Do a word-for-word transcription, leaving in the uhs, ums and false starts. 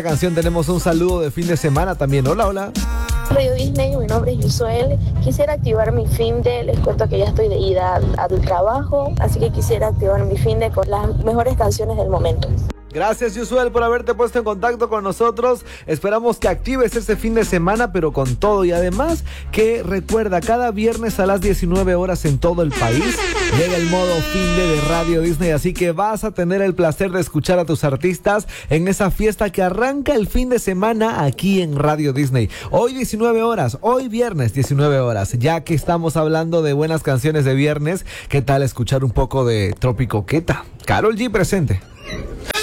Canción, tenemos un saludo de fin de semana también. Hola, hola. Radio Disney, mi nombre es Yusuel. Quisiera activar mi fin de, les cuento que ya estoy de ida al, al trabajo, así que quisiera activar mi fin de con las mejores canciones del momento. Gracias, Yusuel, por haberte puesto en contacto con nosotros. Esperamos que actives este fin de semana, pero con todo. Y además, que recuerda, cada viernes a las diecinueve horas en todo el país llega el modo fin de, de Radio Disney. Así que vas a tener el placer de escuchar a tus artistas en esa fiesta que arranca el fin de semana aquí en Radio Disney. Hoy diecinueve horas, hoy viernes diecinueve horas. Ya que estamos hablando de buenas canciones de viernes, ¿qué tal escuchar un poco de Tropicoqueta? Karol G presente.